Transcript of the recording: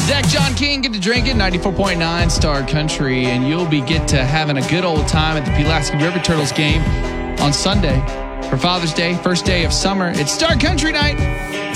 Zach John King, get to drinking, 94.9 Star Country, and you'll get to having a good old time at the Pulaski River Turtles game on Sunday for Father's Day, first day of summer. It's Star Country night.